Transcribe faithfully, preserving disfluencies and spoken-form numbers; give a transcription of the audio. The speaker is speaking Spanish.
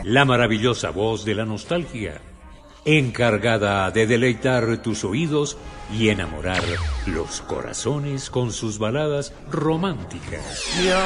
la maravillosa voz de la nostalgia, encargada de deleitar tus oídos y enamorar los corazones con sus baladas románticas. Yo